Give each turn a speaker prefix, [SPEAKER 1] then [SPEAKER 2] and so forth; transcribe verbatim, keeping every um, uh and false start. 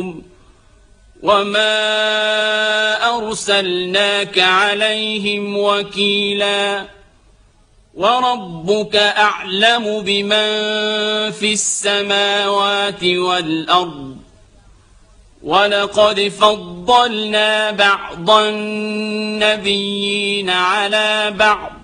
[SPEAKER 1] وما أرسلناك عليهم وكيلا وربك أعلم بمن في السماوات والأرض ولقد فضلنا بعض النبيين على بعض